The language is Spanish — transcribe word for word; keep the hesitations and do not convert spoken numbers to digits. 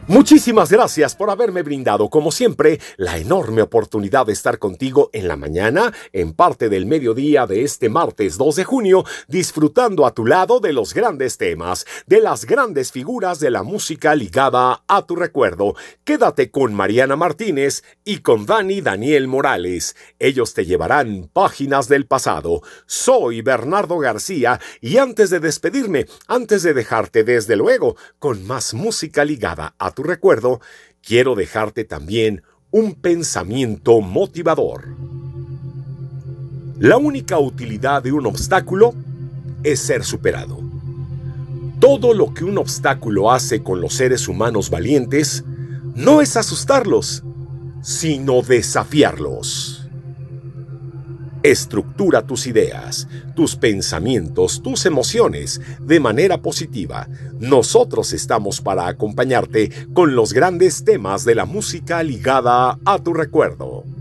Muchísimas gracias por haberme brindado, como siempre, la enorme oportunidad de estar contigo en la mañana, en parte del mediodía de este martes dos de junio, disfrutando a tu lado de los grandes temas, de las grandes figuras de la música ligada a tu recuerdo. Quédate con Mariana Martínez y con Dani Daniel Morales. Ellos te llevarán páginas del pasado. Soy Bernardo García y antes de despedirme, antes de dejarte desde luego con más música ligada a tu tu recuerdo, quiero dejarte también un pensamiento motivador. La única utilidad de un obstáculo es ser superado. Todo lo que un obstáculo hace con los seres humanos valientes no es asustarlos, sino desafiarlos. Estructura tus ideas, tus pensamientos, tus emociones de manera positiva. Nosotros estamos para acompañarte con los grandes temas de la música ligada a tu recuerdo.